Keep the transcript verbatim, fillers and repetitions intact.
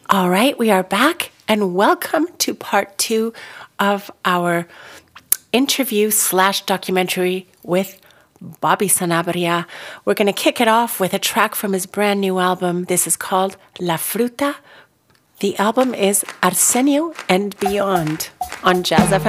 All right, we are back, and welcome to part two of our interview slash documentary with Bobby Sanabria. We're going to kick it off with a track from his brand new album. This is called La Fruta. The album is Arsenio and Beyond on Jazz F M.